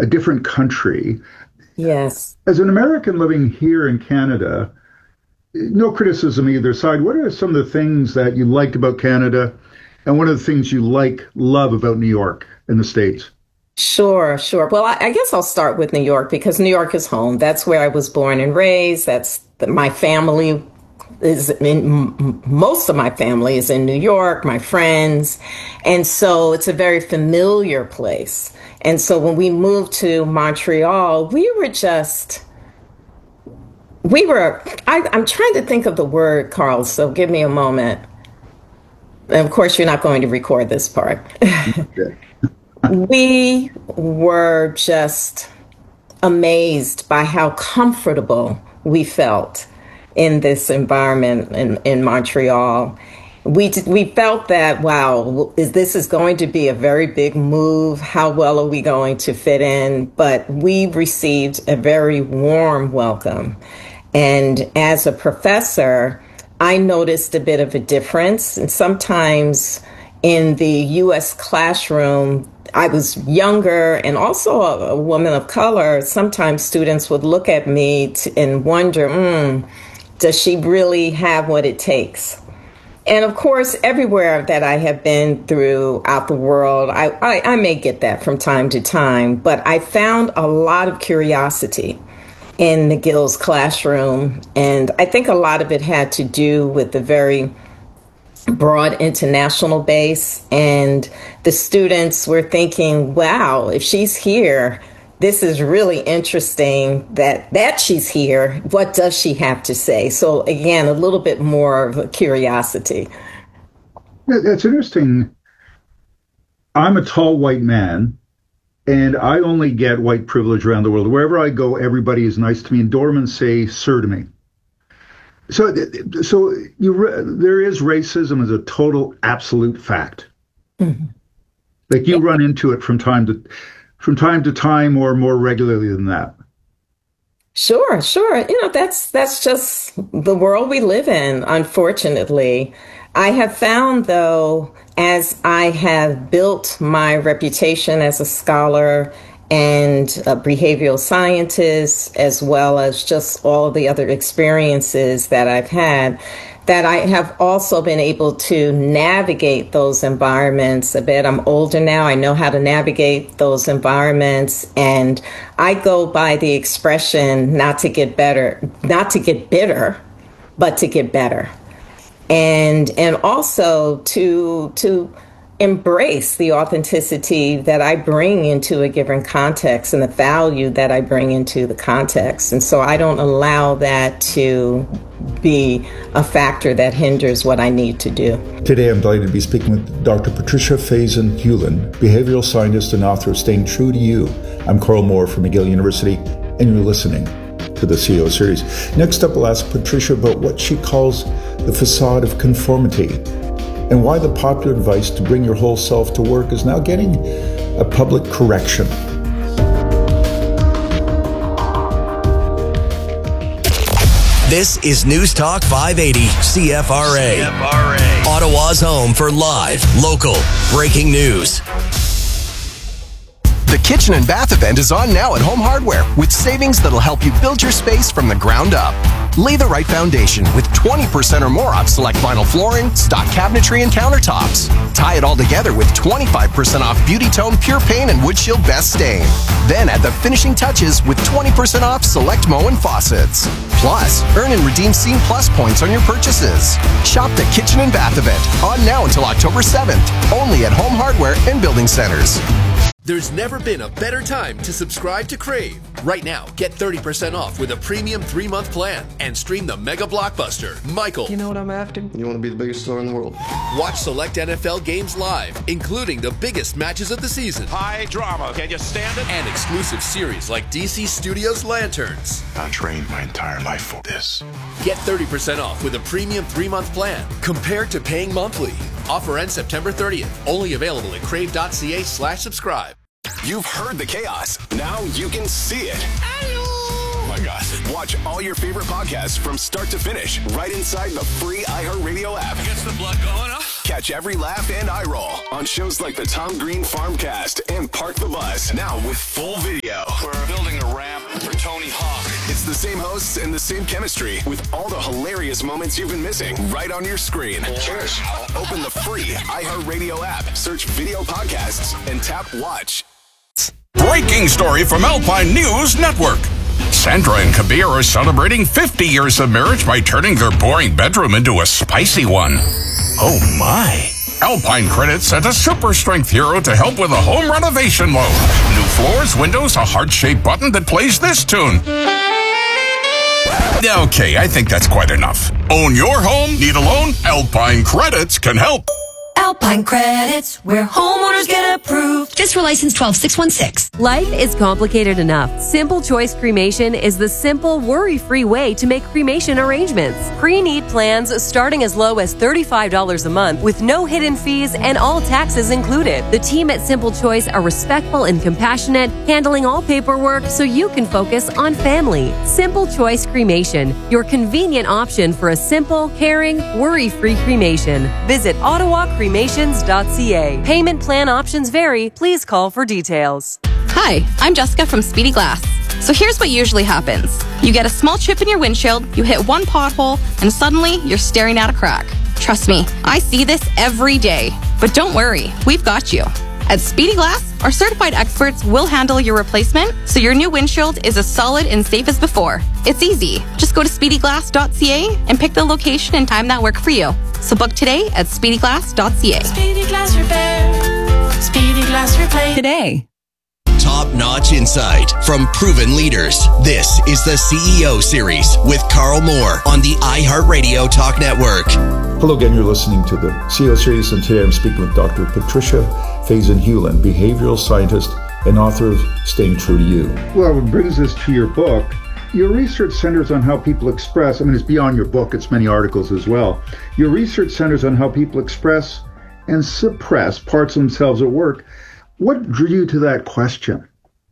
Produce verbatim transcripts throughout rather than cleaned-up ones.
a different country. Yes. As an American living here in Canada, no criticism either side. What are some of the things that you liked about Canada, and what are the things you like, love about New York and the States? Sure, sure. Well, I, I guess I'll start with New York because New York is home. That's where I was born and raised. That's the, my family is in, m- most of my family is in New York, my friends. And so it's a very familiar place. And so when we moved to Montreal, we were just, we were, I, I'm trying to think of the word, Carl, so give me a moment. And of course, you're not going to record this part. Okay. We were just amazed by how comfortable we felt in this environment in, in Montreal. We d- we felt that, wow, is this is going to be a very big move. How well are we going to fit in? But we received a very warm welcome. And as a professor, I noticed a bit of a difference. And sometimes in the U S classroom, I was younger and also a, a woman of color. Sometimes students would look at me t- and wonder, mm, does she really have what it takes? And of course, everywhere that I have been throughout the world, I, I, I may get that from time to time, but I found a lot of curiosity in McGill's classroom. And I think a lot of it had to do with the very broad international base, and the students were thinking, wow, if she's here, this is really interesting that that she's here. What does she have to say? So again, a little bit more of a curiosity. Yeah, that's interesting. I'm a tall white man, and I only get white privilege around the world. Wherever I go, everybody is nice to me, and doormen say sir to me. So, so you there is racism as a total absolute fact. Mm-hmm. Like you run into it from time to from time to time, or more regularly than that. Sure, sure. You know, that's that's just the world we live in, unfortunately. I have found, though, as I have built my reputation as a scholar and a behavioral scientist, as well as just all of the other experiences that I've had, that I have also been able to navigate those environments a bit. I'm older now. I know how to navigate those environments. And I go by the expression, not to get better, not to get bitter, but to get better. And and also to to embrace the authenticity that I bring into a given context and the value that I bring into the context. And so I don't allow that to be a factor that hinders what I need to do. Today, I'm delighted to be speaking with Doctor Patricia Faison-Hewlin, behavioral scientist and author of Staying True to You. I'm Carl Moore from McGill University, and you're listening to the C E O series. Next up, we'll ask Patricia about what she calls the facade of conformity, and why the popular advice to bring your whole self to work is now getting a public correction. This is News Talk five eighty C F R A. C F R A. Ottawa's home for live, local, breaking news. The Kitchen and Bath event is on now at Home Hardware with savings that'll help you build your space from the ground up. Lay the right foundation with twenty percent or more off select vinyl flooring, stock cabinetry, and countertops. Tie it all together with twenty-five percent off Beauty Tone Pure Paint and Wood Shield Best Stain. Then add the finishing touches with twenty percent off select Moen faucets. Plus, earn and redeem Scene Plus points on your purchases. Shop the Kitchen and Bath event on now until October seventh, only at Home Hardware and Building Centers. There's never been a better time to subscribe to Crave. Right now, get thirty percent off with a premium three-month plan and stream the mega blockbuster, Michael. You know what I'm after? You want to be the biggest star in the world. Watch select N F L games live, including the biggest matches of the season. High drama. Can you stand it? And exclusive series like D C Studios' Lanterns. I trained my entire life for this. Get thirty percent off with a premium three-month plan compared to paying monthly. Offer ends September thirtieth. Only available at crave.ca slash subscribe. You've heard the chaos. Now you can see it. Oh my gosh. Watch all your favorite podcasts from start to finish right inside the free iHeartRadio app. Gets the blood going, huh? Catch every laugh and eye roll on shows like the Tom Green Farmcast and Park the Bus, now with full video. Same hosts and the same chemistry with all the hilarious moments you've been missing right on your screen. Cheers. Open the free iHeartRadio app, search video podcasts, and tap watch. Breaking story from Alpine News Network. Sandra and Kabir are celebrating fifty years of marriage by turning their boring bedroom into a spicy one. Oh my. Alpine Credit sent a super strength hero to help with a home renovation loan. New floors, windows, a heart-shaped button that plays this tune. Okay, I think that's quite enough. Own your home? Need a loan? Alpine Credits can help. Alpine Credits, where homeowners get approved. Just for license twelve six one six. Life is complicated enough. Simple Choice Cremation is the simple, worry-free way to make cremation arrangements. Pre-need plans starting as low as thirty-five dollars a month with no hidden fees and all taxes included. The team at Simple Choice are respectful and compassionate, handling all paperwork so you can focus on family. Simple Choice Cremation, your convenient option for a simple, caring, worry-free cremation. Visit Ottawa Cremations dot c a. Payment plan options vary. Please call for details. Hi, I'm Jessica from Speedy Glass. So here's what usually happens. You get a small chip in your windshield, you hit one pothole, and suddenly you're staring at a crack. Trust me, I see this every day. But don't worry, we've got you. At Speedy Glass, our certified experts will handle your replacement so your new windshield is as solid and safe as before. It's easy. Just go to speedy glass dot c a and pick the location and time that work for you. So book today at speedy glass dot c a. Speedy Glass Repair. Speedy Glass Repair. Today. Top-notch insight from proven leaders. This is the C E O Series with Carl Moore on the iHeartRadio Talk Network. Hello again, you're listening to the C E O Series, and today I'm speaking with Doctor Patricia Faison-Hewlin, behavioral scientist and author of Staying True to You. Well, it brings us to your book. Your research centers on how people express, I mean, it's beyond your book, it's many articles as well. Your research centers on how people express and suppress parts of themselves at work. What drew you to that question?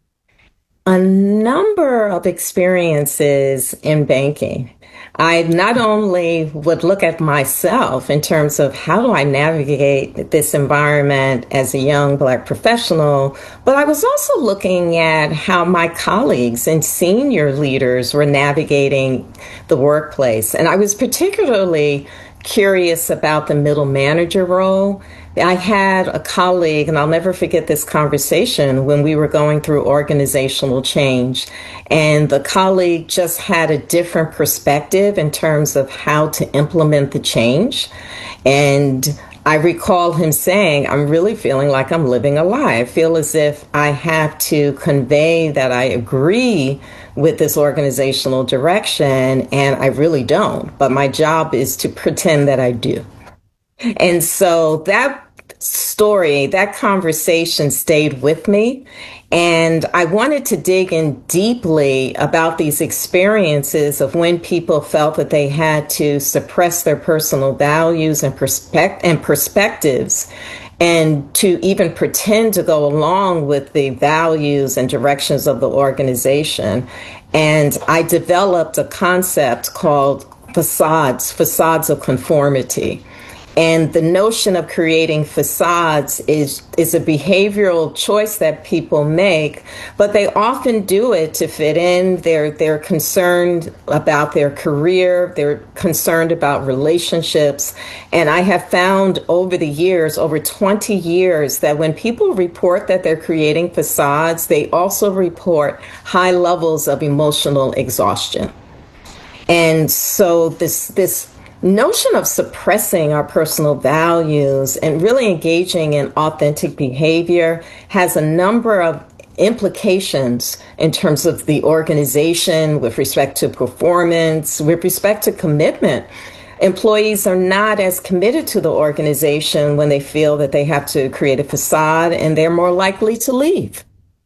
A number of experiences in banking. I not only would look at myself in terms of how do I navigate this environment as a young Black professional, but I was also looking at how my colleagues and senior leaders were navigating the workplace. And I was particularly curious about the middle manager role. I had a colleague, and I'll never forget this conversation when we were going through organizational change. And the colleague just had a different perspective in terms of how to implement the change. And I recall him saying, I'm really feeling like I'm living a lie. I feel as if I have to convey that I agree with this organizational direction, and I really don't. But my job is to pretend that I do. And so that story, that conversation stayed with me. And I wanted to dig in deeply about these experiences of when people felt that they had to suppress their personal values and perspect- and perspectives, and to even pretend to go along with the values and directions of the organization. And I developed a concept called facades, facades of conformity. And the notion of creating facades is, is a behavioral choice that people make, but they often do it to fit in. They're, they're concerned about their career. They're concerned about relationships. And I have found over the years, over twenty years, that when people report that they're creating facades, they also report high levels of emotional exhaustion. And so this, this, notion of suppressing our personal values and really engaging in authentic behavior has a number of implications in terms of the organization with respect to performance, with respect to commitment. Employees are not as committed to the organization when they feel that they have to create a facade, and they're more likely to leave.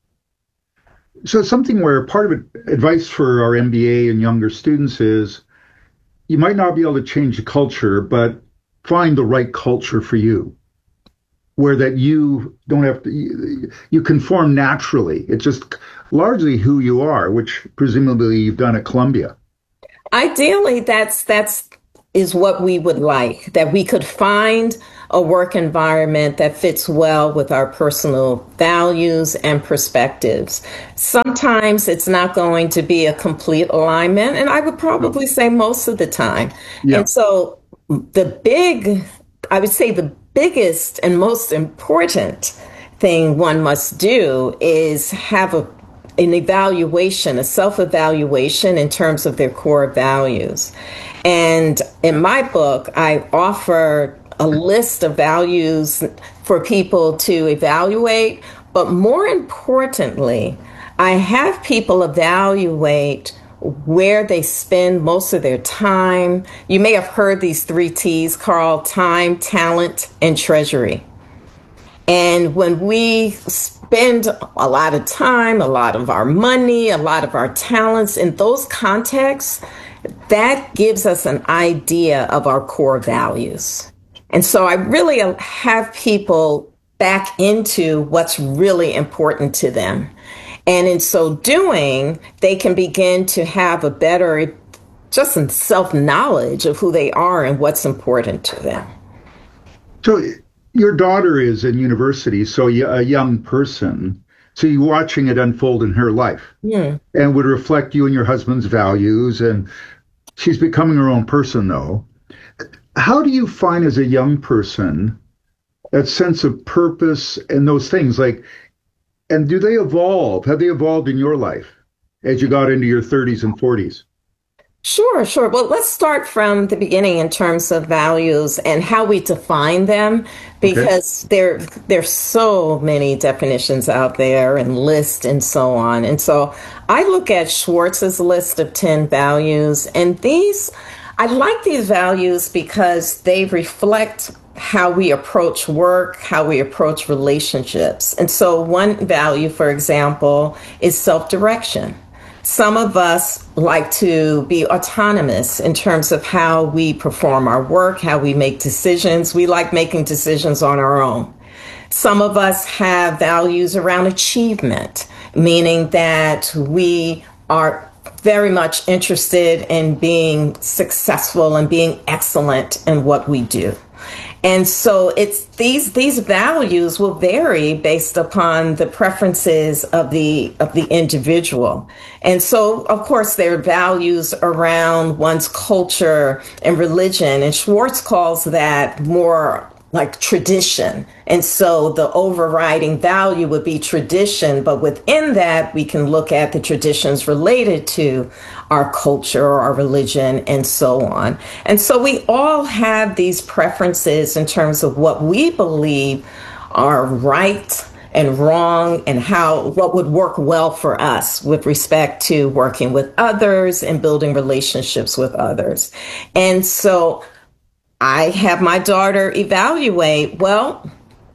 So something where part of it, advice for our M B A and younger students is, you might not be able to change the culture, but find the right culture for you, where that you don't have to, you, you conform naturally. It's just largely who you are, which presumably you've done at Columbia. Ideally, that's that's is what we would like, that we could find a work environment that fits well with our personal values and perspectives. Sometimes it's not going to be a complete alignment, and I would probably say most of the time. Yeah. And so the big, I would say the biggest and most important thing one must do is have a an evaluation, a self-evaluation in terms of their core values. And in my book, I offer a list of values for people to evaluate, but more importantly, I have people evaluate where they spend most of their time. You may have heard these three T's, Carl: time, talent, and treasury. And when we spend a lot of time, a lot of our money, a lot of our talents in those contexts, that gives us an idea of our core values. And so I really have people back into what's really important to them. And in so doing, they can begin to have a better, just self-knowledge of who they are and what's important to them. So your daughter is in university, so a young person. So you're watching it unfold in her life, yeah, and would reflect you and your husband's values. And she's becoming her own person, though. How do you find as a young person that sense of purpose and those things? Like, and do they evolve? Have they evolved in your life as you got into your thirties and forties? Sure, sure. Well, let's start from the beginning in terms of values and how we define them, because okay. there there's so many definitions out there and lists and so on. And so I look at Schwartz's list of ten values, and these, I like these values because they reflect how we approach work, how we approach relationships. And so one value, for example, is self-direction. Some of us like to be autonomous in terms of how we perform our work, how we make decisions. We like making decisions on our own. Some of us have values around achievement, meaning that we are very much interested in being successful and being excellent in what we do. And so it's these these values will vary based upon the preferences of the of the individual. And so, of course, there are values around one's culture and religion. And Schwartz calls that more like tradition. And so the overriding value would be tradition. But within that, we can look at the traditions related to our culture, our religion, and so on. And so we all have these preferences in terms of what we believe are right and wrong, and how what would work well for us with respect to working with others and building relationships with others. And so I have my daughter evaluate, well,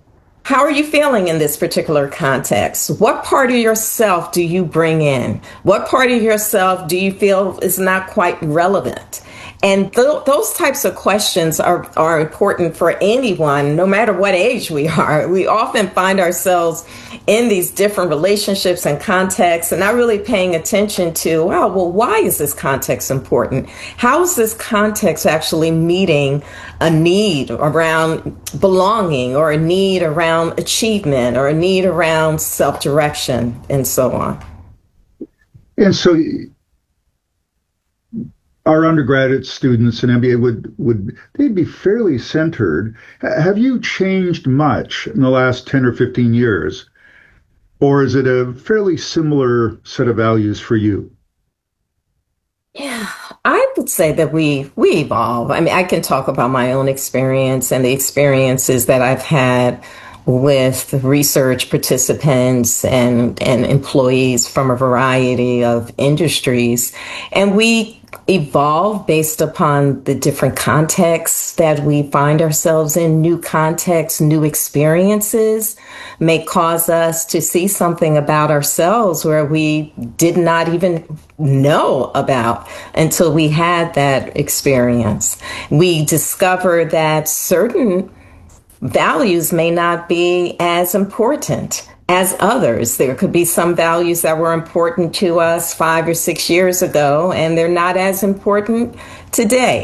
how are you feeling in this particular context? What part of yourself do you bring in? What part of yourself do you feel is not quite relevant? And th- those types of questions are, are important for anyone, no matter what age we are. We often find ourselves in these different relationships and contexts and not really paying attention to, wow, well, why is this context important? How is this context actually meeting a need around belonging, or a need around achievement, or a need around self-direction, and so on? And so our undergraduate students in M B A would, would they'd be fairly centered. Have you changed much in the last ten or fifteen years? Or is it a fairly similar set of values for you? Yeah, I would say that we we evolve. I mean, I can talk about my own experience and the experiences that I've had with research participants and, and employees from a variety of industries. And we evolve based upon the different contexts that we find ourselves in. New contexts, new experiences may cause us to see something about ourselves where we did not even know about until we had that experience. We discover that certain values may not be as important as others. There could be some values that were important to us five or six years ago, and they're not as important today.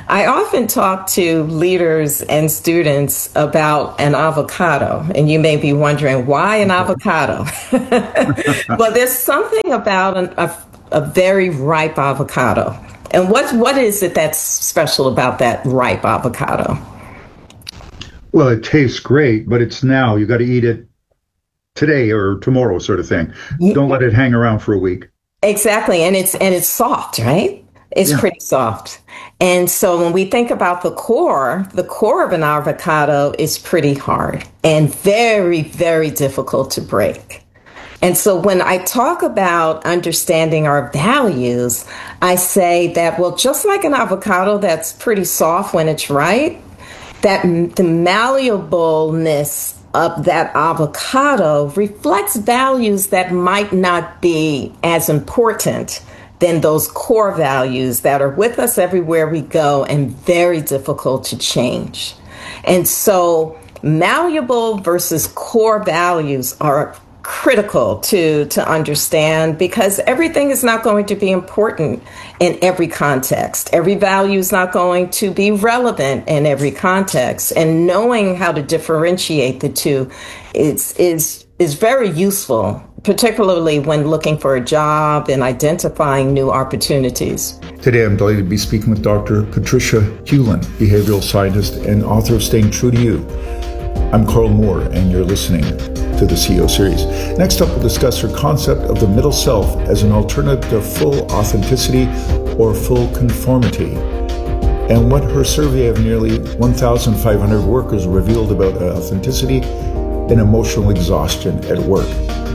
I often talk to leaders and students about an avocado, and you may be wondering, why an avocado? Well, there's something about an, a, a very ripe avocado. And what what is it that's special about that ripe avocado? Well, it tastes great, but it's now. You got to eat it today or tomorrow, sort of thing. Don't let it hang around for a week. Exactly, and it's and it's soft, right? It's yeah. pretty soft. And so when we think about the core, the core of an avocado is pretty hard and very, very difficult to break. And so when I talk about understanding our values, I say that, well, just like an avocado that's pretty soft when it's ripe, that the malleableness of that avocado reflects values that might not be as important than those core values that are with us everywhere we go and very difficult to change. And so malleable versus core values are critical to, to understand, because everything is not going to be important in every context. Every value is not going to be relevant in every context. And knowing how to differentiate the two is, is, is very useful, particularly when looking for a job and identifying new opportunities. Today, I'm delighted to be speaking with Doctor Patricia Hewlin, behavioral scientist and author of Staying True to You. I'm Carl Moore, and you're listening to the C E O Series. Next up, we'll discuss her concept of the middle self as an alternative to full authenticity or full conformity, and what her survey of nearly one thousand five hundred workers revealed about authenticity and emotional exhaustion at work.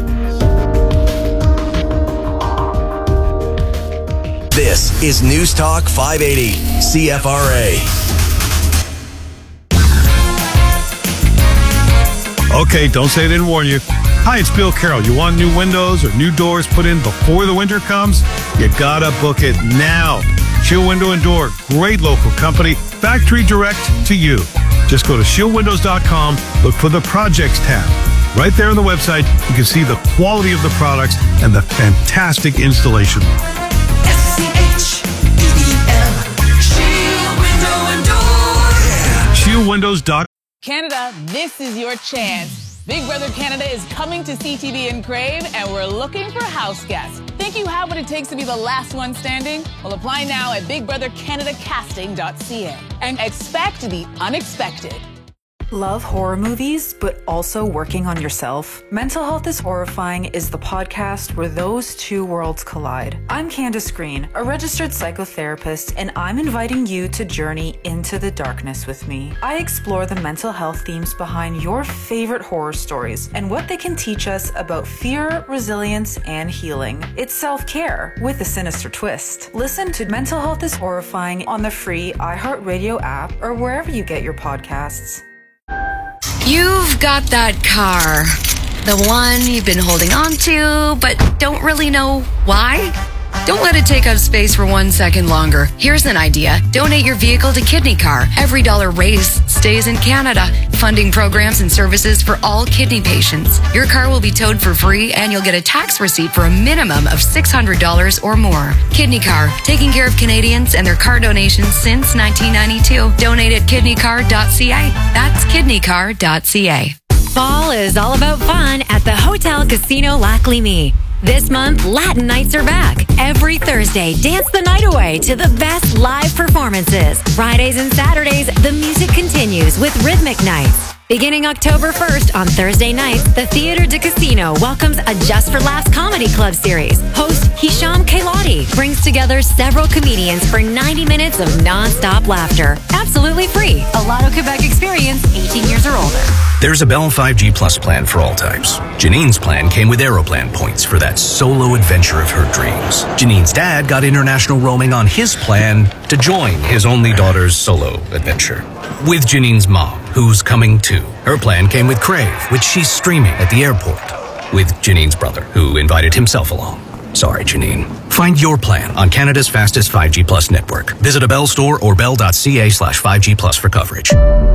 This is News Talk five eighty, C F R A. Okay, don't say I didn't warn you. Hi, it's Bill Carroll. You want new windows or new doors put in before the winter comes? You gotta book it now. Shield Window and Door, great local company, factory direct to you. Just go to shield windows dot com, look for the Projects tab. Right there on the website, you can see the quality of the products and the fantastic installation. S C H E E L, Shield Window and Door. shield windows dot com. Canada, this is your chance. Big Brother Canada is coming to C T V and Crave, and we're looking for house guests. Think you have what it takes to be the last one standing? Well, apply now at big brother canada casting dot c a and expect the unexpected. Love horror movies, but also working on yourself? Mental Health is Horrifying is the podcast where those two worlds collide. I'm Candace Green, a registered psychotherapist, and I'm inviting you to journey into the darkness with me. I explore the mental health themes behind your favorite horror stories and what they can teach us about fear, resilience, and healing. It's self-care with a sinister twist. Listen to Mental Health is Horrifying on the free iHeartRadio app or wherever you get your podcasts. You've got that car. The one you've been holding on to, but don't really know why? Don't let it take up space for one second longer. Here's an idea. Donate your vehicle to Kidney Car. Every dollar raised stays in Canada, funding programs and services for all kidney patients. Your car will be towed for free, and you'll get a tax receipt for a minimum of six hundred dollars or more. Kidney Car, taking care of Canadians and their car donations since nineteen ninety-two. Donate at kidney car dot c a. That's kidney car dot c a. Fall is all about fun at the Hotel Casino Lac Lémy. This month, Latin nights are back. Every Thursday, dance the night away to the best live performances. Fridays and Saturdays, the music continues with rhythmic nights. Beginning October first on Thursday nights, the Theatre de Casino welcomes a Just for Laughs comedy club series. Host Hisham Kailati brings together several comedians for ninety minutes of non-stop laughter. Absolutely free. A Lotto Quebec experience, eighteen years or older. There's a Bell five G Plus plan for all types. Janine's plan came with Aeroplan points for that solo adventure of her dreams. Janine's dad got international roaming on his plan to join his only daughter's solo adventure. With Janine's mom, who's coming too. Her plan came with Crave, which she's streaming at the airport. With Janine's brother, who invited himself along. Sorry, Janine. Find your plan on Canada's fastest five G Plus network. Visit a Bell store or bell dot c a slash five G plus for coverage.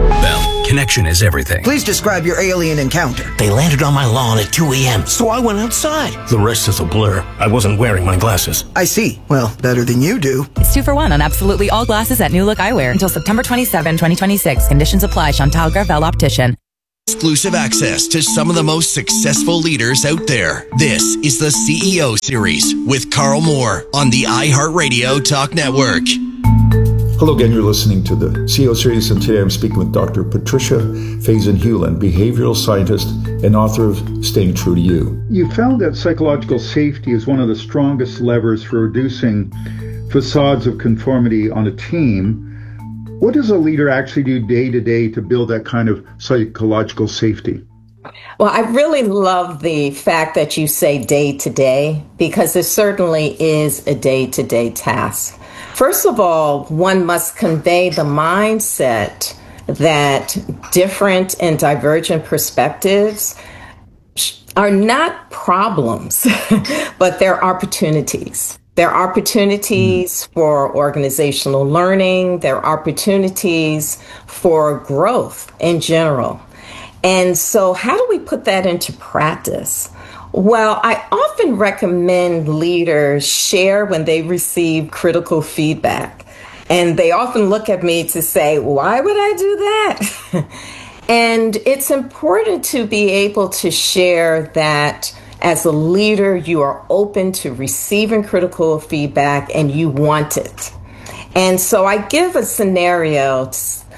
Bell, connection is everything. Please describe your alien encounter. They landed on my lawn at two a.m., so I went outside. The rest is a blur. I wasn't wearing my glasses. I see. Well, better than you do. It's two for one on absolutely all glasses at New Look Eyewear until September twenty-seventh, twenty twenty-six. Conditions apply. Chantal Gravel Optician. Exclusive access to some of the most successful leaders out there. This is the C E O Series with Carl Moore on the iHeartRadio Talk Network. Hello again, you're listening to the C E O Series, and today I'm speaking with Doctor Patricia Faison-Hewlin, behavioral scientist and author of Staying True to You. You found that psychological safety is one of the strongest levers for reducing facades of conformity on a team. What does a leader actually do day to day to build that kind of psychological safety? Well, I really love the fact that you say day to day, because it certainly is a day to day task. First of all, one must convey the mindset that different and divergent perspectives are not problems, but they're opportunities. There are opportunities for organizational learning. There are opportunities for growth in general. And so how do we put that into practice? Well, I often recommend leaders share when they receive critical feedback. And they often look at me to say, why would I do that? And it's important to be able to share that as a leader, you are open to receiving critical feedback and you want it. And so I give a scenario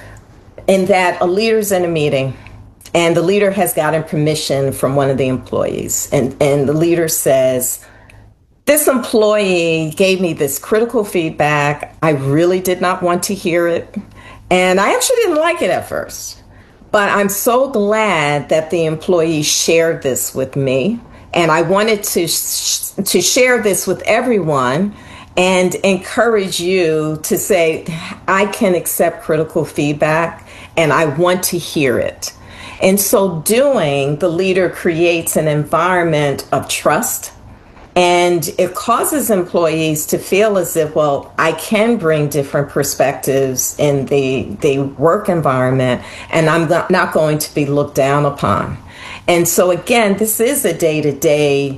in that a leader's in a meeting and the leader has gotten permission from one of the employees. And, and the leader says, this employee gave me this critical feedback. I really did not want to hear it. And I actually didn't like it at first. But I'm so glad that the employee shared this with me. And I wanted to sh- to share this with everyone and encourage you to say, I can accept critical feedback and I want to hear it. In so doing, the leader creates an environment of trust, and it causes employees to feel as if, well, I can bring different perspectives in the, the work environment and I'm not going to be looked down upon. And so again, this is a day-to-day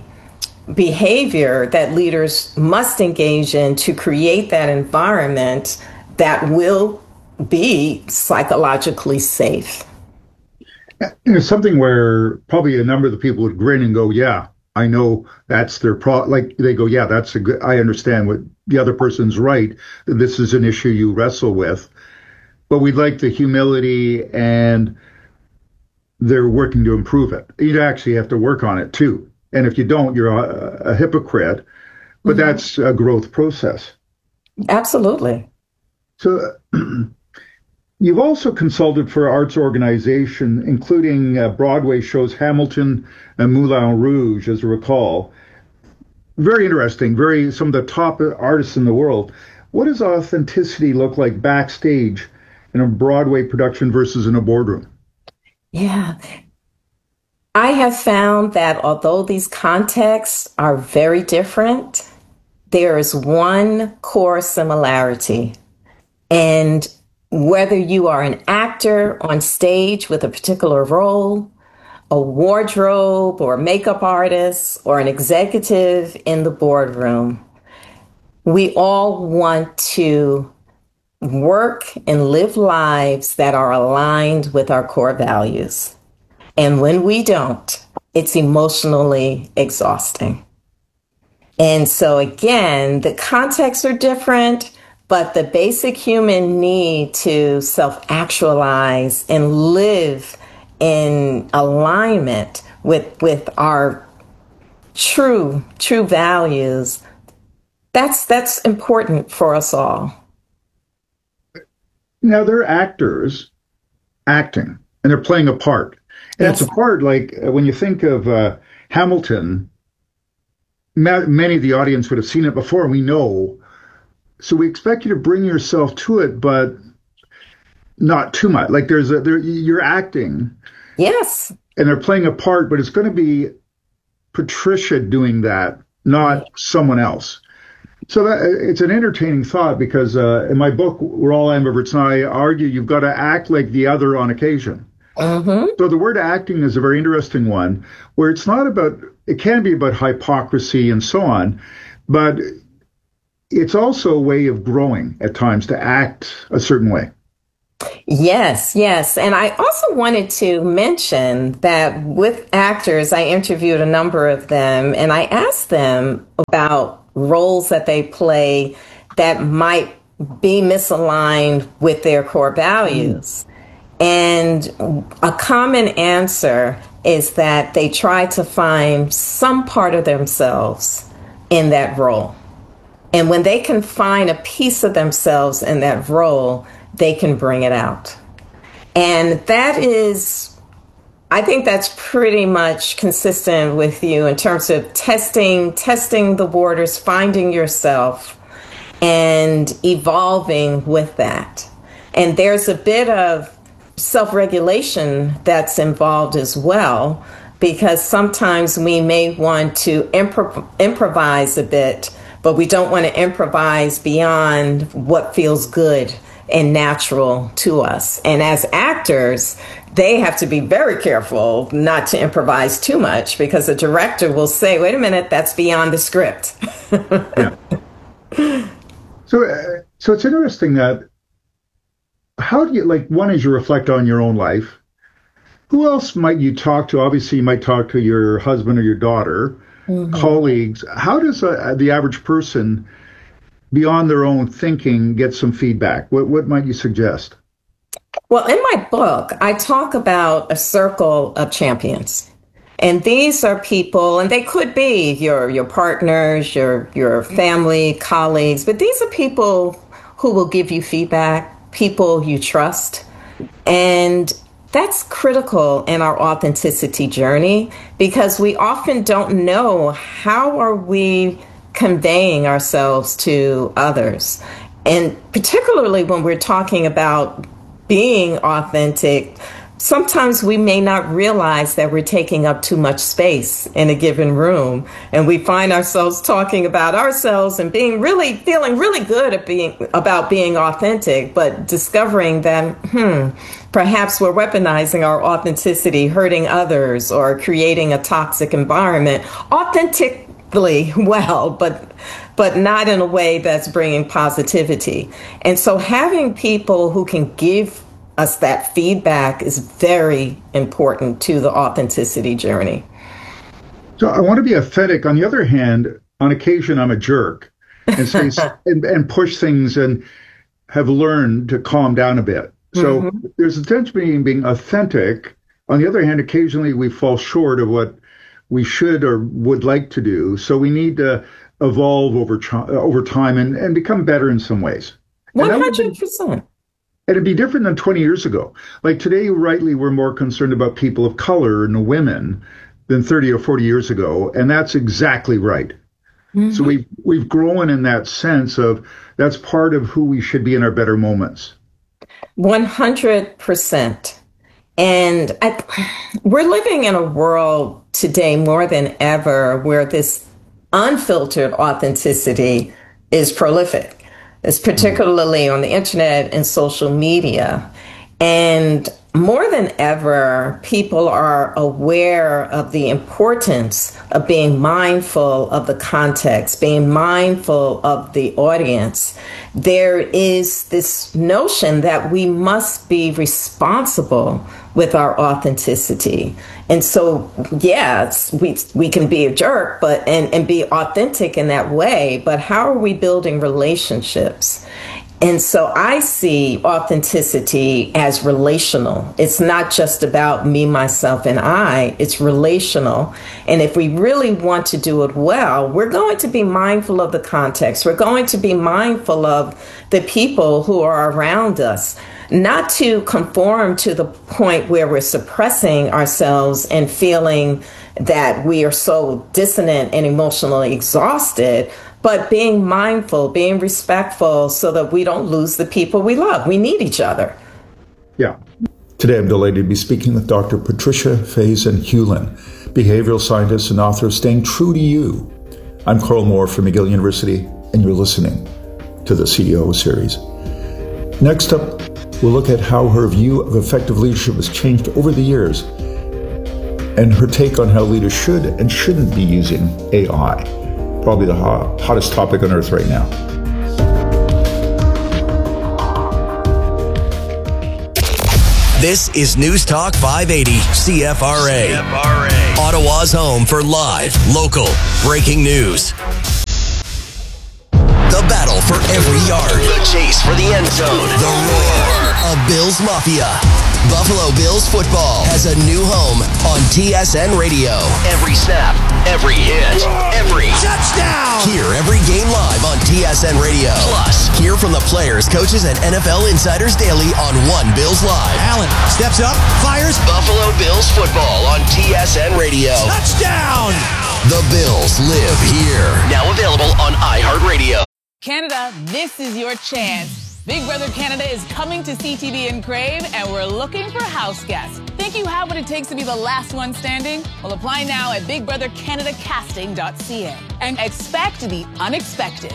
behavior that leaders must engage in to create that environment that will be psychologically safe. It's something where probably a number of the people would grin and go, yeah, I know that's their pro. Like they go, yeah, that's a good, I understand what the other person's right. This is an issue you wrestle with. But we'd like the humility and they're working to improve it. You'd actually have to work on it too. And if you don't, you're a, a hypocrite. But mm-hmm. that's a growth process. Absolutely. So you've also consulted for arts organization, including uh, Broadway shows Hamilton and Moulin Rouge, as I recall. Very interesting. Very some of the top artists in the world. What does authenticity look like backstage in a Broadway production versus in a boardroom? Yeah. I have found that although these contexts are very different, there is one core similarity. And whether you are an actor on stage with a particular role, a wardrobe or makeup artist, or an executive in the boardroom, we all want to work and live lives that are aligned with our core values. And when we don't, it's emotionally exhausting. And so again, the contexts are different, but the basic human need to self-actualize and live in alignment with, with our true, true values, that's, that's important for us all. Now, they're actors acting, and they're playing a part. And yes. It's a part like uh, when you think of uh, Hamilton, ma- many of the audience would have seen it before, and we know. So we expect you to bring yourself to it, but not too much. Like there's a, there, you're acting. Yes. And they're playing a part, but it's going to be Patricia doing that, not someone else. So that, it's an entertaining thought because uh, in my book, We're All Ambiverts, and I argue you've got to act like the other on occasion. Mm-hmm. So the word acting is a very interesting one, where it's not about, it can be about hypocrisy and so on, but it's also a way of growing at times to act a certain way. Yes, yes. And I also wanted to mention that with actors, I interviewed a number of them and I asked them about roles that they play that might be misaligned with their core values. Mm. And a common answer is that they try to find some part of themselves in that role. And when they can find a piece of themselves in that role, they can bring it out. And that is, I think that's pretty much consistent with you in terms of testing, testing the waters, finding yourself and evolving with that. And there's a bit of self-regulation that's involved as well, because sometimes we may want to impro- improvise a bit, but we don't want to improvise beyond what feels good and natural to us. And as actors, they have to be very careful not to improvise too much, because the director will say, wait a minute, that's beyond the script. Yeah. So, uh, so it's interesting that how do you, like, one is you reflect on your own life. Who else might you talk to? Obviously, you might talk to your husband or your daughter, mm-hmm. colleagues. How does uh, the average person, beyond their own thinking, get some feedback? What, what might you suggest? Well, in my book, I talk about a circle of champions. And these are people, and they could be your, your partners, your, your family, colleagues, but these are people who will give you feedback, people you trust. And that's critical in our authenticity journey, because we often don't know how are we conveying ourselves to others. And particularly when we're talking about being authentic, sometimes we may not realize that we're taking up too much space in a given room, and we find ourselves talking about ourselves and being really feeling really good at being about being authentic, but discovering that hmm perhaps we're weaponizing our authenticity, hurting others or creating a toxic environment authentically well, but but not in a way that's bringing positivity. And so having people who can give us that feedback is very important to the authenticity journey. So I want to be authentic. On the other hand, on occasion, I'm a jerk and, say, and, and push things and have learned to calm down a bit. So mm-hmm. there's a tension between being authentic. On the other hand, occasionally we fall short of what we should or would like to do. So we need to evolve over, over time and, and become better in some ways. one hundred percent. And it'd be different than twenty years ago. Like today, rightly, we're more concerned about people of color and women than thirty or forty years ago. And that's exactly right. Mm-hmm. So we've, we've grown in that sense of that's part of who we should be in our better moments. one hundred percent. And I, we're living in a world today more than ever where this unfiltered authenticity is prolific. It's particularly on the internet and social media. And more than ever, people are aware of the importance of being mindful of the context, being mindful of the audience. There is this notion that we must be responsible with our authenticity. And so, yeah, it's, we we can be a jerk, but and, and be authentic in that way. But how are we building relationships? And so I see authenticity as relational. It's not just about me, myself, and I. It's relational. And if we really want to do it well, we're going to be mindful of the context. We're going to be mindful of the people who are around us, not to conform to the point where we're suppressing ourselves and feeling that we are so dissonant and emotionally exhausted, but being mindful, being respectful so that we don't lose the people we love. We need each other. Yeah. Today I'm delighted to be speaking with Doctor Patricia Faison-Hulin, behavioral scientist and author of Staying True to You. I'm Carl Moore from McGill University, and you're listening to the C E O series. Next up, we'll look at how her view of effective leadership has changed over the years and her take on how leaders should and shouldn't be using A I. Probably the hot, hottest topic on earth right now. This is News Talk five eighty C F R A. C F R A. Ottawa's home for live, local, breaking news. The battle for every yard. The chase for the end zone. The roar of Bills Mafia. Buffalo Bills football has a new home on T S N Radio. Every snap, every hit, every touchdown. Hear every game live on T S N Radio. Plus, hear from the players, coaches, and N F L insiders daily on One Bills Live. Allen steps up, fires. Buffalo Bills football on T S N Radio. Touchdown! The Bills live here. Now available on iHeartRadio. Canada, this is your chance. Big Brother Canada is coming to C T V and Crave, and we're looking for house guests. Think you have what it takes to be the last one standing? Well, apply now at big brother canada casting dot c a and expect the unexpected.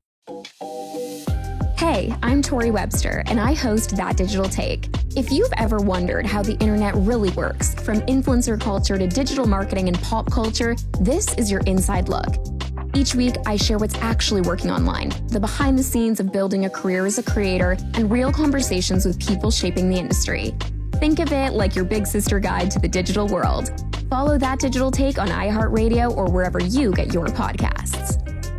Hey, I'm Tori Webster, and I host That Digital Take. If you've ever wondered how the internet really works, from influencer culture to digital marketing and pop culture, this is your inside look. Each week, I share what's actually working online, the behind the scenes of building a career as a creator, and real conversations with people shaping the industry. Think of it like your big sister guide to the digital world. Follow That Digital Take on iHeartRadio or wherever you get your podcasts.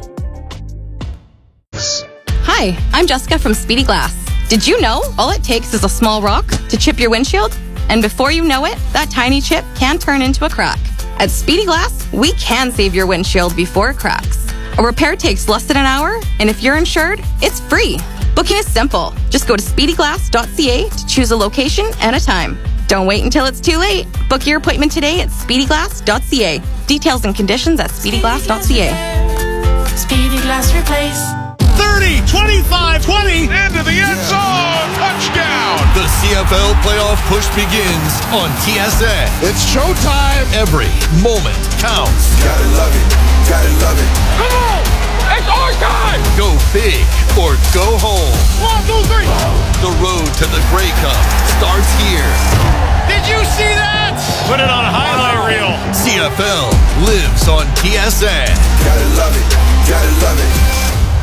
Hi, I'm Jessica from Speedy Glass. Did you know all it takes is a small rock to chip your windshield? And before you know it, that tiny chip can turn into a crack. At Speedy Glass, we can save your windshield before it cracks. A repair takes less than an hour, and if you're insured, it's free. Booking is simple. Just go to speedy glass dot c a to choose a location and a time. Don't wait until it's too late. Book your appointment today at speedy glass dot c a. Details and conditions at speedy glass dot c a. Speedy Glass Replace. thirty, twenty-five, twenty, into the end zone, touchdown! The C F L playoff push begins on T S N. It's showtime. Every moment counts. Gotta love it, gotta love it. Come on, it's our time! Go big or go home. One, two, three. The road to the Grey Cup starts here. Did you see that? Put it on a highlight reel. C F L lives on T S N. Gotta love it, gotta love it.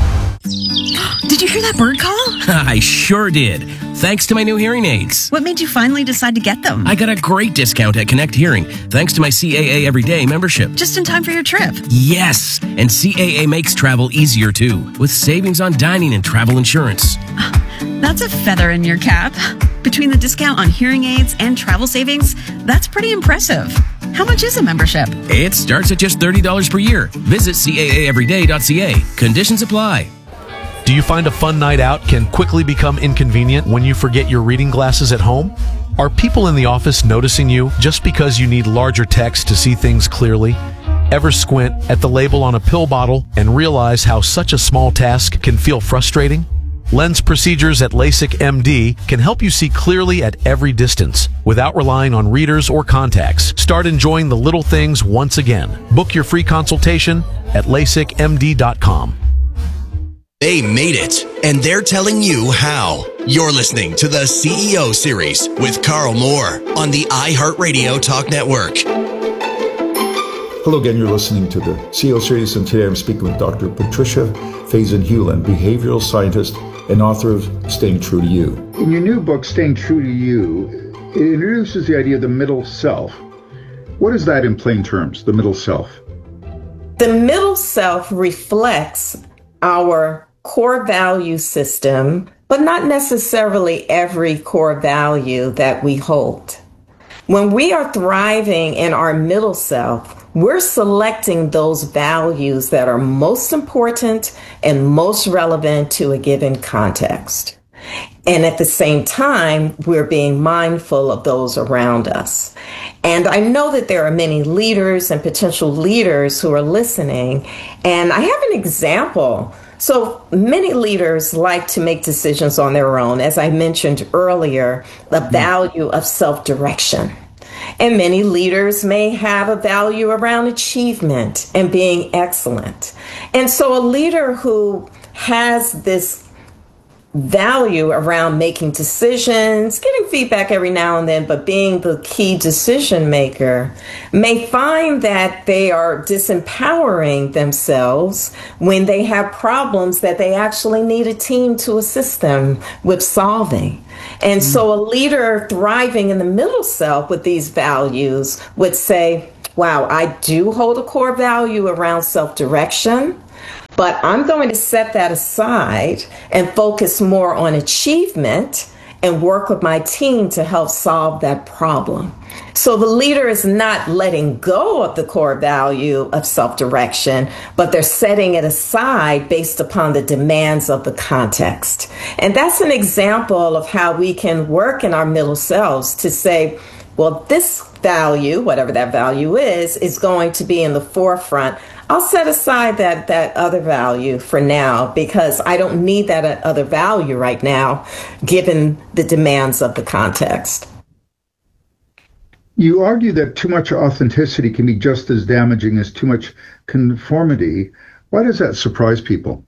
Did you hear that bird call? I sure did. Thanks to my new hearing aids. What made you finally decide to get them? I got a great discount at Connect Hearing, thanks to my C A A Everyday membership. Just in time for your trip. Yes, and C A A makes travel easier too, with savings on dining and travel insurance. That's a feather in your cap. Between the discount on hearing aids and travel savings, that's pretty impressive. How much is a membership? It starts at just thirty dollars per year. Visit C A A everyday dot c a. Conditions apply. Do you find a fun night out can quickly become inconvenient when you forget your reading glasses at home? Are people in the office noticing you just because you need larger text to see things clearly? Ever squint at the label on a pill bottle and realize how such a small task can feel frustrating? Lens procedures at LASIK M D can help you see clearly at every distance without relying on readers or contacts. Start enjoying the little things once again. Book your free consultation at lasik m d dot com. They made it, and they're telling you how. You're listening to the C E O Series with Carl Moore on the iHeartRadio Talk Network. Hello again, you're listening to the C E O Series, and today I'm speaking with Doctor Patricia Faison-Hewlin, behavioral scientist and author of Staying True to You. In your new book, Staying True to You, it introduces the idea of the middle self. What is that in plain terms, the middle self? The middle self reflects our core value system, but not necessarily every core value that we hold. When we are thriving in our middle self, we're selecting those values that are most important and most relevant to a given context. And at the same time, we're being mindful of those around us. And I know that there are many leaders and potential leaders who are listening, and I have an example. So many leaders like to make decisions on their own. As I mentioned earlier, the value of self-direction. And many leaders may have a value around achievement and being excellent. And so a leader who has this value around making decisions, getting feedback every now and then, but being the key decision maker, may find that they are disempowering themselves when they have problems that they actually need a team to assist them with solving. And so a leader thriving in the middle self with these values would say, wow, I do hold a core value around self-direction, but I'm going to set that aside and focus more on achievement and work with my team to help solve that problem. So the leader is not letting go of the core value of self-direction, but they're setting it aside based upon the demands of the context. And that's an example of how we can work in our middle selves to say, well, this value, whatever that value is, is going to be in the forefront. I'll set aside that, that other value for now because I don't need that other value right now, given the demands of the context. You argue that too much authenticity can be just as damaging as too much conformity. Why does that surprise people?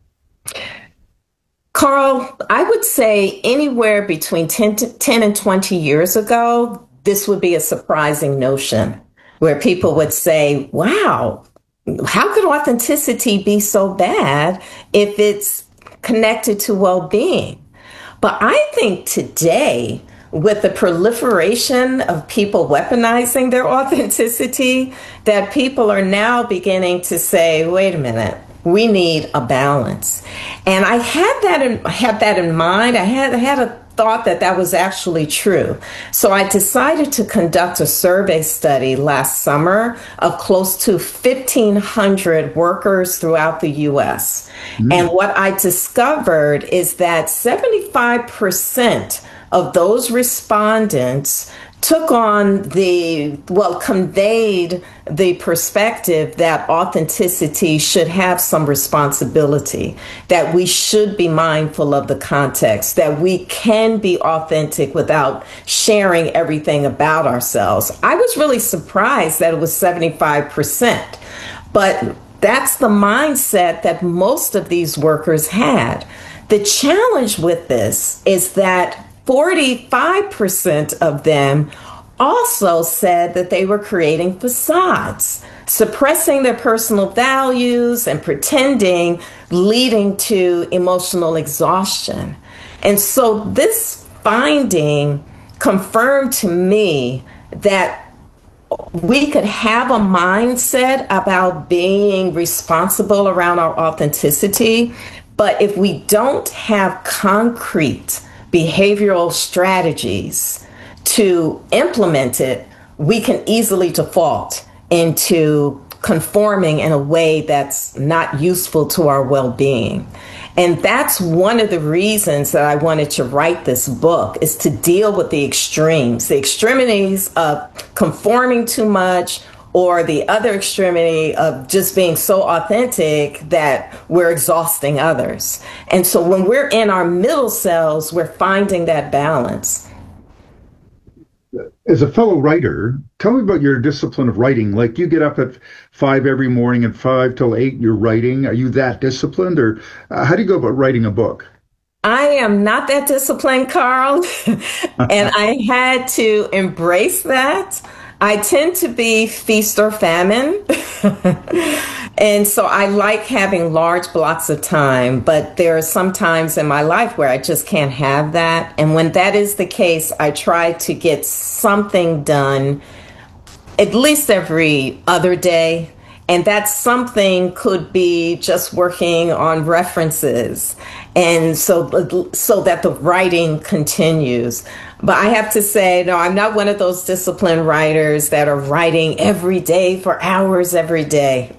Carl, I would say anywhere between ten, to, ten and twenty years ago, this would be a surprising notion where people would say, wow, how could authenticity be so bad if it's connected to well-being? But I think today, with the proliferation of people weaponizing their authenticity, that people are now beginning to say, wait a minute, we need a balance. And I had that in, had that in mind. I had, I had a thought that that was actually true. So I decided to conduct a survey study last summer of close to fifteen hundred workers throughout the U S. Mm. And what I discovered is that seventy-five percent of those respondents took on the, well, conveyed the perspective that authenticity should have some responsibility, that we should be mindful of the context, that we can be authentic without sharing everything about ourselves. I was really surprised that it was seventy-five percent, but that's the mindset that most of these workers had. The challenge with this is that forty-five percent of them also said that they were creating facades, suppressing their personal values and pretending, leading to emotional exhaustion. And so this finding confirmed to me that we could have a mindset about being responsible around our authenticity, but if we don't have concrete behavioral strategies to implement it, we can easily default into conforming in a way that's not useful to our well-being. And that's one of the reasons that I wanted to write this book, is to deal with the extremes, the extremities of conforming too much, or the other extremity of just being so authentic that we're exhausting others. And so when we're in our middle selves, we're finding that balance. As a fellow writer, tell me about your discipline of writing. Like, you get up at five every morning and five till eight you're writing. Are you that disciplined, or uh, how do you go about writing a book? I am not that disciplined, Carl, and I had to embrace that. I tend to be feast or famine. And so I like having large blocks of time, but there are some times in my life where I just can't have that. And when that is the case, I try to get something done at least every other day. And that something could be just working on references, and so so that the writing continues. But I have to say, no, I'm not one of those disciplined writers that are writing every day for hours every day.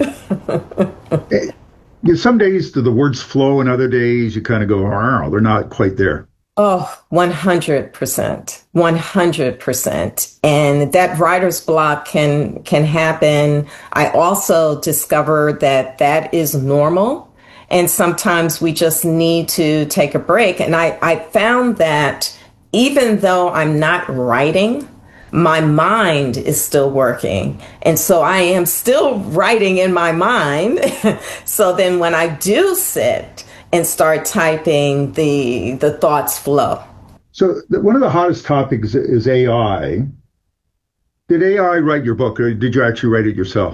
Some days do the words flow, and other days you kind of go, oh, they're not quite there. Oh, one hundred percent, one hundred percent. And that writer's block can can happen. I also discovered that that is normal. And sometimes we just need to take a break. And I, I found that even though I'm not writing, my mind is still working. And so I am still writing in my mind. So then when I do sit and start typing, the the thoughts flow. So the, one of the hottest topics is A I. Did A I write your book, or did you actually write it yourself?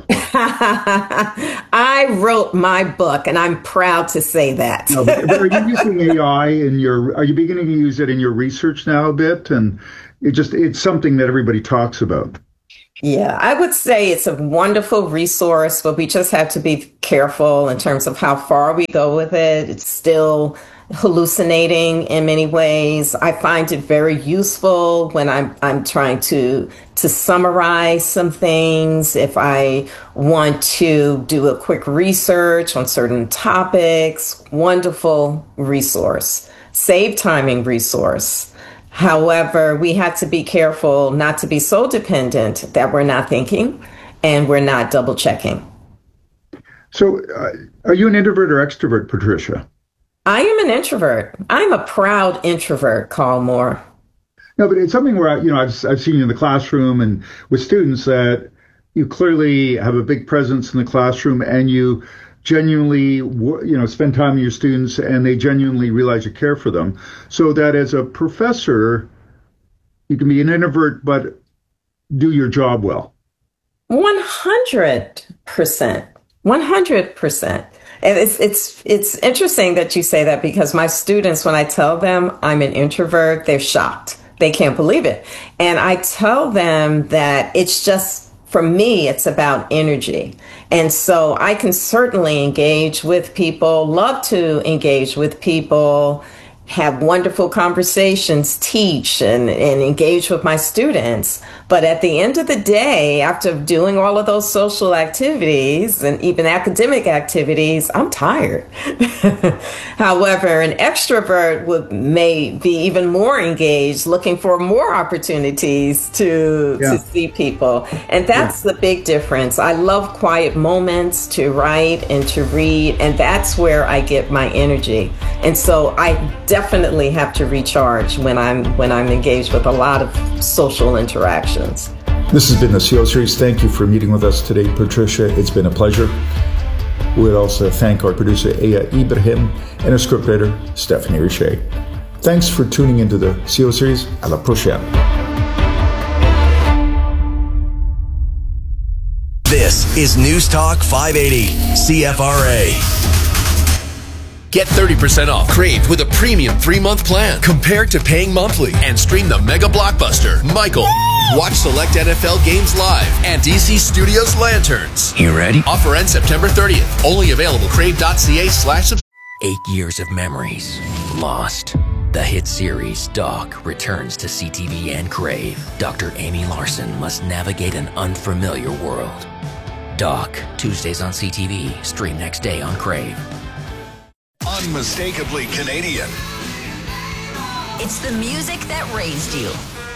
I wrote my book, and I'm proud to say that. No, but, but are you using A I in your? Are you beginning to use it in your research now a bit? And it just it's something that everybody talks about. Yeah, I would say it's a wonderful resource, but we just have to be careful in terms of how far we go with it. It's still hallucinating in many ways. I find it very useful when I'm I'm trying to to summarize some things. If I want to do a quick research on certain topics, wonderful resource. Save timing resource. However, we have to be careful not to be so dependent that we're not thinking and we're not double checking. So, uh, are you an introvert or extrovert, Patricia? I am an introvert. I'm a proud introvert, Carl Moore. No, but it's something where, you know, I've, I've seen you in the classroom and with students that you clearly have a big presence in the classroom and you genuinely, you know, spend time with your students and they genuinely realize you care for them. So that as a professor, you can be an introvert, but do your job well. one hundred percent. one hundred percent. And it's it's it's interesting that you say that, because my students, when I tell them I'm an introvert, they're shocked. They can't believe it. And I tell them that it's just, for me, it's about energy. And so I can certainly engage with people, love to engage with people, have wonderful conversations, teach and, and engage with my students. But at the end of the day, after doing all of those social activities and even academic activities, I'm tired. However, an extrovert would may be even more engaged, looking for more opportunities to, yeah. to see people. And that's yeah. the big difference. I love quiet moments to write and to read, and that's where I get my energy. And so I definitely have to recharge when I'm when I'm engaged with a lot of social interactions. This has been the C E O Series. Thank you for meeting with us today, Patricia. It's been a pleasure. We'd also thank our producer, Aya Ibrahim, and our scriptwriter, Stephanie Richer. Thanks for tuning into the C E O Series. À la prochaine. This is News Talk five eighty, C F R A. Get thirty percent off Crave with a premium three-month plan compared to paying monthly, and stream the mega blockbuster, Michael. Watch select N F L games live and D C Studios Lanterns. You ready? Offer ends September thirtieth. Only available crave.ca slash subscribe. Eight years of memories lost. The hit series Doc returns to C T V and Crave. Doctor Amy Larson must navigate an unfamiliar world. Doc, Tuesdays on C T V. Stream next day on Crave. Unmistakably Canadian. It's the music that raised you.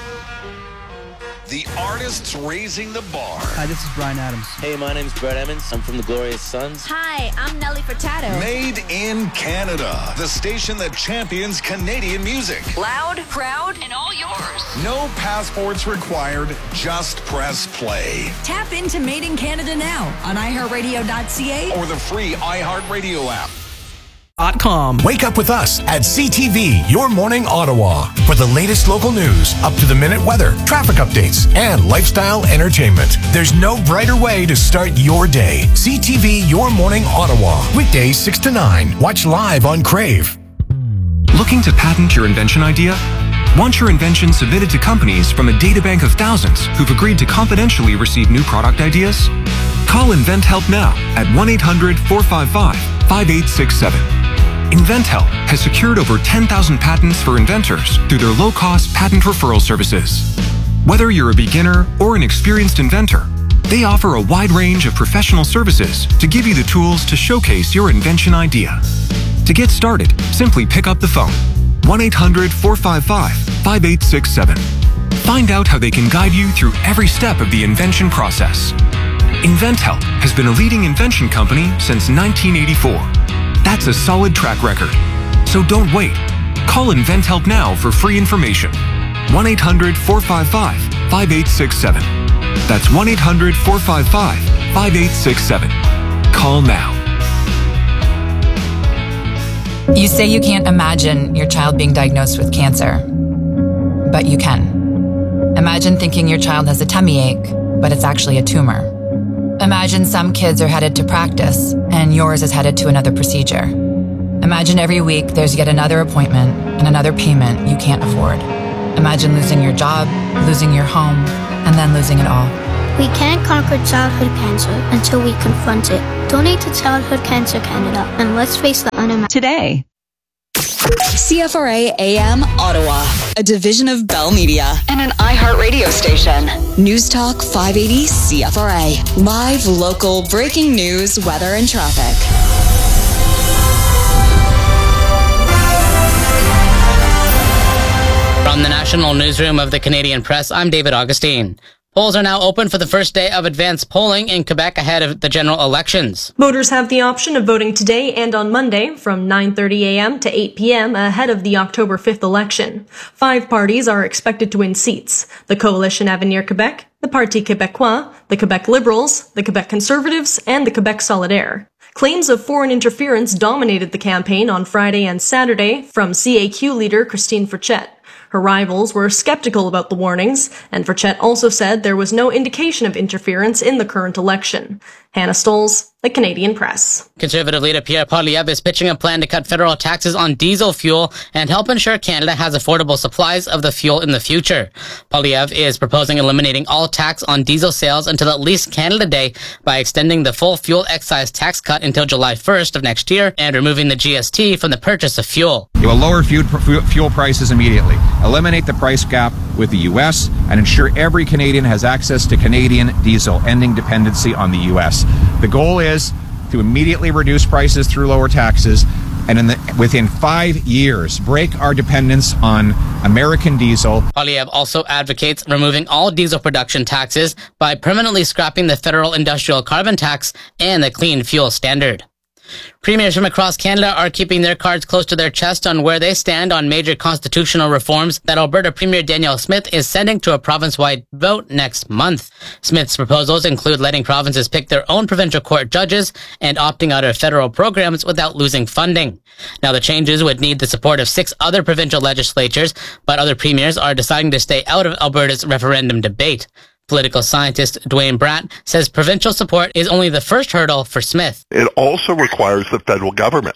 The artists raising the bar. Hi, this is Bryan Adams. Hey, my name's Brett Emmons. I'm from the Glorious Sons. Hi, I'm Nelly Furtado. Made in Canada. The station that champions Canadian music. Loud, proud, and all yours. No passports required. Just press play. Tap into Made in Canada now on i heart radio dot c a or the free iHeartRadio app. Com. Wake up with us at C T V, Your Morning Ottawa, for the latest local news, up-to-the-minute weather, traffic updates, and lifestyle entertainment. There's no brighter way to start your day. C T V, Your Morning Ottawa, weekdays six to nine. Watch live on Crave. Looking to patent your invention idea? Want your invention submitted to companies from a databank of thousands who've agreed to confidentially receive new product ideas? Call InventHelp now at one eight hundred four five five five eight six seven. InventHelp has secured over ten thousand patents for inventors through their low-cost patent referral services. Whether you're a beginner or an experienced inventor, they offer a wide range of professional services to give you the tools to showcase your invention idea. To get started, simply pick up the phone, one eight hundred four five five five eight six seven. Find out how they can guide you through every step of the invention process. InventHelp has been a leading invention company since nineteen eighty-four. That's a solid track record. So don't wait. Call InventHelp now for free information. one eight hundred four five five five eight six seven. That's one eight hundred four five five five eight six seven. Call now. You say you can't imagine your child being diagnosed with cancer, but you can. Imagine thinking your child has a tummy ache, but it's actually a tumor. Imagine some kids are headed to practice, and yours is headed to another procedure. Imagine every week there's yet another appointment and another payment you can't afford. Imagine losing your job, losing your home, and then losing it all. We can't conquer childhood cancer until we confront it. Donate to Childhood Cancer Canada, and let's face the unimaginable. Today. C F R A A M Ottawa, a division of Bell Media and an iHeartRadio station. News Talk five eighty C F R A. Live, local, breaking news, weather, and traffic. From the National Newsroom of the Canadian Press, I'm David Augustine. Polls are now open for the first day of advanced polling in Quebec ahead of the general elections. Voters have the option of voting today and on Monday from nine thirty a.m. to eight p.m. ahead of the October fifth election. Five parties are expected to win seats: the Coalition Avenir Quebec, the Parti Québécois, the Quebec Liberals, the Quebec Conservatives, and the Quebec Solidaire. Claims of foreign interference dominated the campaign on Friday and Saturday from C A Q leader Christine Frechette. Her rivals were skeptical about the warnings, and Frechette also said there was no indication of interference in the current election. Hannah Stolz, The Canadian Press. Conservative leader Pierre Poilievre is pitching a plan to cut federal taxes on diesel fuel and help ensure Canada has affordable supplies of the fuel in the future. Poilievre is proposing eliminating all tax on diesel sales until at least Canada Day by extending the full fuel excise tax cut until July first of next year and removing the G S T from the purchase of fuel. It will lower fuel prices immediately, eliminate the price gap with the U S, and ensure every Canadian has access to Canadian diesel, ending dependency on the U S. The goal is to immediately reduce prices through lower taxes, and in the, within five years, break our dependence on American diesel. Poilievre also advocates removing all diesel production taxes by permanently scrapping the federal industrial carbon tax and the clean fuel standard. Premiers from across Canada are keeping their cards close to their chest on where they stand on major constitutional reforms that Alberta Premier Danielle Smith is sending to a province-wide vote next month. Smith's proposals include letting provinces pick their own provincial court judges and opting out of federal programs without losing funding. Now, the changes would need the support of six other provincial legislatures, but other premiers are deciding to stay out of Alberta's referendum debate. Political scientist Dwayne Bratt says provincial support is only the first hurdle for Smith. It also requires the federal government.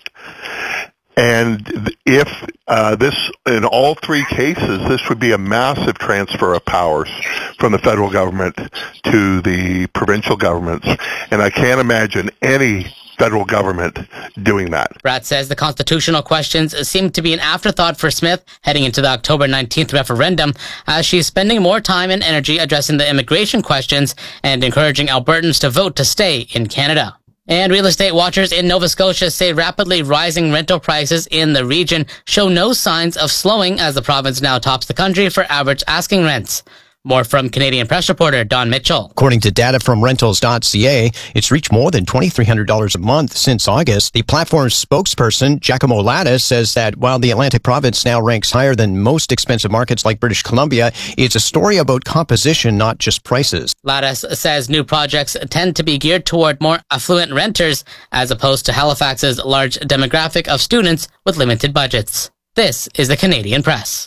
And if uh, this, in all three cases, this would be a massive transfer of powers from the federal government to the provincial governments. And I can't imagine any federal government doing that. Bratt says the constitutional questions seem to be an afterthought for Smith heading into the October nineteenth referendum, as she's spending more time and energy addressing the immigration questions and encouraging Albertans to vote to stay in Canada. And real estate watchers in Nova Scotia say rapidly rising rental prices in the region show no signs of slowing as the province now tops the country for average asking rents. More from Canadian Press reporter Don Mitchell. According to data from rentals dot c a, it's reached more than twenty-three hundred dollars a month since August. The platform's spokesperson, Giacomo Lattis, says that while the Atlantic province now ranks higher than most expensive markets like British Columbia, it's a story about composition, not just prices. Lattis says new projects tend to be geared toward more affluent renters, as opposed to Halifax's large demographic of students with limited budgets. This is the Canadian Press.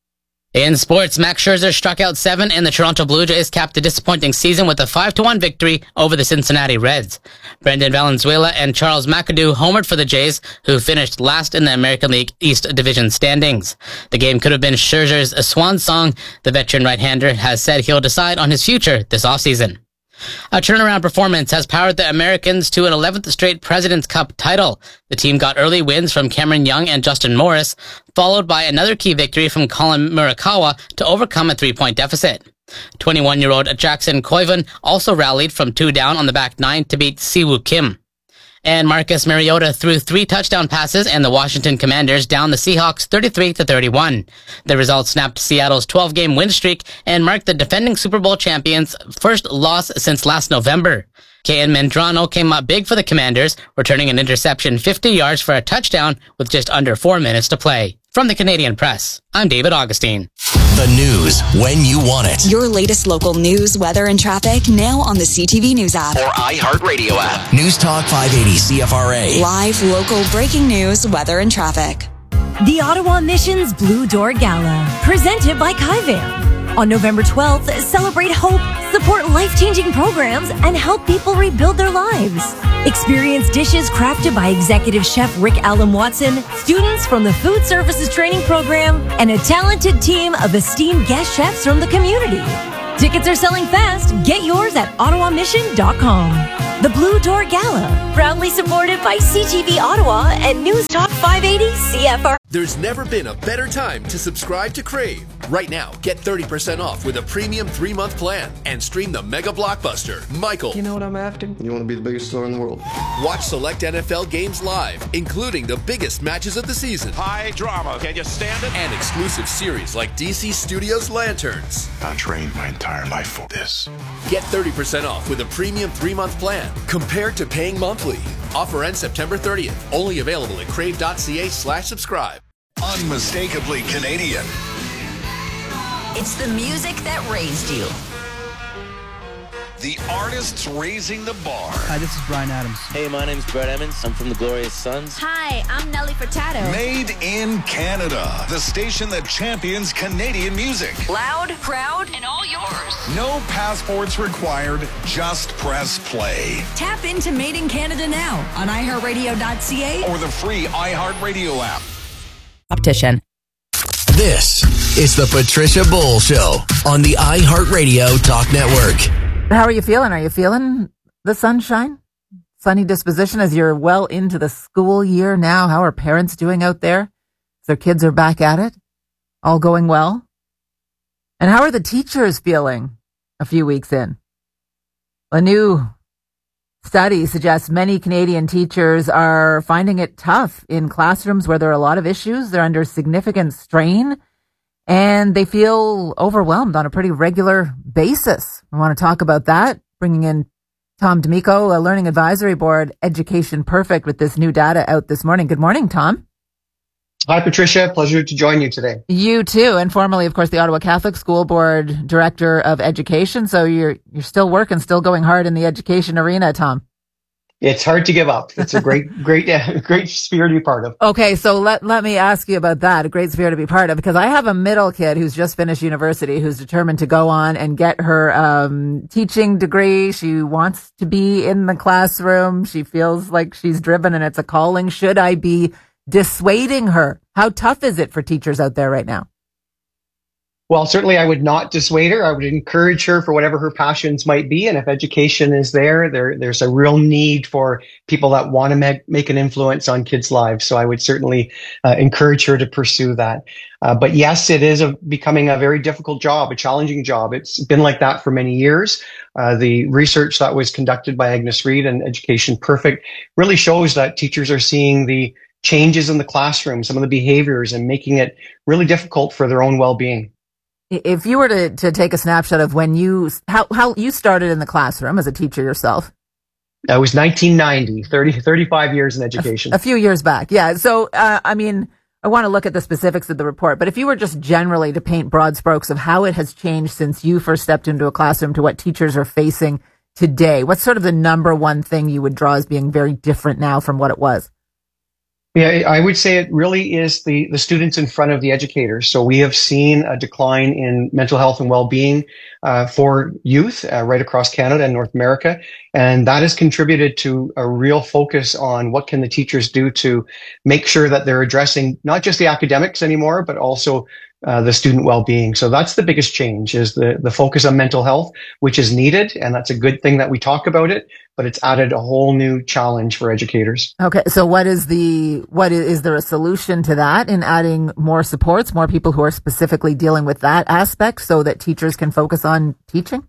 In sports, Max Scherzer struck out seven, and the Toronto Blue Jays capped a disappointing season with a five to one victory over the Cincinnati Reds. Brendan Valenzuela and Charles McAdoo homered for the Jays, who finished last in the American League East Division standings. The game could have been Scherzer's swan song. The veteran right-hander has said he'll decide on his future this offseason. A turnaround performance has powered the Americans to an eleventh straight President's Cup title. The team got early wins from Cameron Young and Justin Morris, followed by another key victory from Colin Murakawa to overcome a three-point deficit. twenty-one-year-old Jackson Koivu also rallied from two down on the back nine to beat Siwoo Kim. And Marcus Mariota threw three touchdown passes, and the Washington Commanders downed the Seahawks thirty-three to thirty-one. The result snapped Seattle's twelve-game win streak and marked the defending Super Bowl champions' first loss since last November. Kayan Medrano came up big for the Commanders, returning an interception fifty yards for a touchdown with just under four minutes to play. From the Canadian Press, I'm David Augustine. The news when you want it. Your latest local news, weather, and traffic now on the C T V News app. Or iHeartRadio app. News Talk five eighty C F R A. Live local breaking news, weather, and traffic. The Ottawa Missions Blue Door Gala, presented by Kaivan. On November twelfth, celebrate hope, support life-changing programs, and help people rebuild their lives. Experience dishes crafted by Executive Chef Rick Allen Watson, students from the Food Services Training Program, and a talented team of esteemed guest chefs from the community. Tickets are selling fast. Get yours at ottawa mission dot com. The Blue Door Gala, proudly supported by C T V Ottawa and News Talk five eighty C F R. There's never been a better time to subscribe to Crave. Right now, get thirty percent off with a premium three-month plan and stream the mega blockbuster, Michael. You know what I'm after? You want to be the biggest star in the world. Watch select N F L games live, including the biggest matches of the season. High drama. Can you stand it? And exclusive series like D C Studios' Lanterns. I trained my entire life for this. Get thirty percent off with a premium three-month plan compared to paying monthly. Offer ends September thirtieth. Only available at crave.ca slash subscribe. Unmistakably Canadian. It's the music that raised you. The artists raising the bar. Hi, this is Brian Adams. Hey, my name's Brett Emmons. I'm from the Glorious Sons. Hi, I'm Nelly Furtado. Made in Canada. The station that champions Canadian music. Loud, proud, and all yours. No passports required. Just press play. Tap into Made in Canada now on i heart radio dot c a or the free iHeartRadio app. Optician. This is the Patricia Bull Show on the iHeartRadio Talk Network. How are you feeling? Are you feeling the sunshine? Sunny disposition as you're well into the school year now? How are parents doing out there? Their kids are back at it? All going well? And how are the teachers feeling a few weeks in? A new study suggests many Canadian teachers are finding it tough in classrooms where there are a lot of issues. They're under significant strain and they feel overwhelmed on a pretty regular basis. I want to talk about that, bringing in Tom D'Amico, a Learning Advisory Board Education Perfect, with this new data out this morning. Good morning, Tom. Hi, Patricia. Pleasure to join you today. You too, and formerly, of course, the Ottawa Catholic School Board Director of Education. So you're you're still working, still going hard in the education arena, Tom. It's hard to give up. It's a great, great, uh, great sphere to be part of. Okay, so let let me ask you about that. A great sphere to be part of, because I have a middle kid who's just finished university, who's determined to go on and get her um, teaching degree. She wants to be in the classroom. She feels like she's driven, and it's a calling. Should I be dissuading her? How tough is it for teachers out there right now? Well, certainly I would not dissuade her. I would encourage her for whatever her passions might be. And if education is there, there there's a real need for people that want to make, make an influence on kids' lives. So I would certainly uh, encourage her to pursue that. Uh, but yes, it is a, becoming a very difficult job, a challenging job. It's been like that for many years. Uh, the research that was conducted by Agnes Reid and Education Perfect really shows that teachers are seeing the changes in the classroom, some of the behaviors, and making it really difficult for their own well-being. If you were to, to take a snapshot of when you, how, how you started in the classroom as a teacher yourself. That was nineteen ninety, thirty, thirty-five years in education. A, a few years back. Yeah. So, uh, I mean, I want to look at the specifics of the report, but if you were just generally to paint broad strokes of how it has changed since you first stepped into a classroom to what teachers are facing today, what's sort of the number one thing you would draw as being very different now from what it was? Yeah, I would say it really is the, the students in front of the educators. So we have seen a decline in mental health and well-being uh, for youth uh, right across Canada and North America. And that has contributed to a real focus on what can the teachers do to make sure that they're addressing not just the academics anymore, but also uh, the student well-being. So that's the biggest change, is the, the focus on mental health, which is needed. And that's a good thing that we talk about it, but it's added a whole new challenge for educators. Okay. So what is the, what is, is there a solution to that in adding more supports, more people who are specifically dealing with that aspect so that teachers can focus on teaching?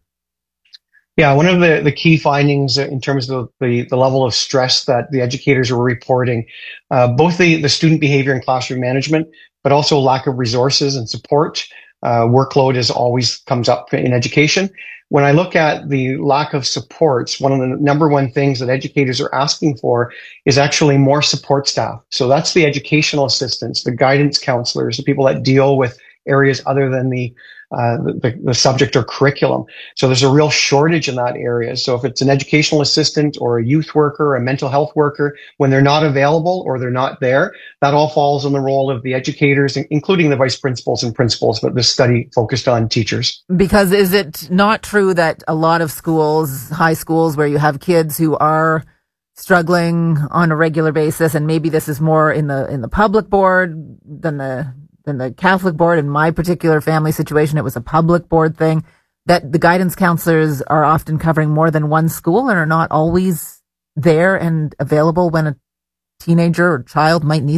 Yeah, one of the, the key findings in terms of the, the level of stress that the educators were reporting, uh, both the, the student behavior and classroom management, but also lack of resources and support. Uh, workload is always comes up in education. When I look at the lack of supports, one of the number one things that educators are asking for is actually more support staff. So that's the educational assistants, the guidance counselors, the people that deal with areas other than the Uh, the, the subject or curriculum. So there's a real shortage in that area. So if it's an educational assistant or a youth worker, a mental health worker, when they're not available or they're not there, that all falls on the role of the educators, including the vice principals and principals. But this study focused on teachers. Because is it not true that a lot of schools, high schools, where you have kids who are struggling on a regular basis, and maybe this is more in the in the public board than the than the Catholic board. In my particular family situation, it was a public board thing, that the guidance counselors are often covering more than one school and are not always there and available when a teenager or child might need